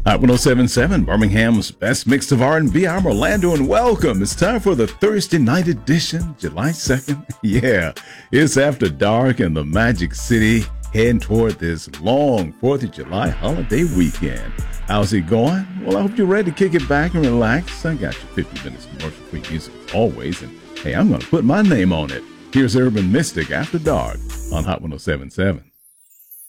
Hot 1077, Birmingham's best mix of R&B. I'm Orlando, and welcome. It's time for the Thursday night edition, July 2nd. Yeah, it's after dark in the Magic City, heading toward this long 4th of July holiday weekend. How's it going? Well, I hope you're ready to kick it back and relax. I got you 50 minutes commercial-free music as always, and hey, I'm going to put my name on it. Here's Urban Mystic After Dark on Hot 1077.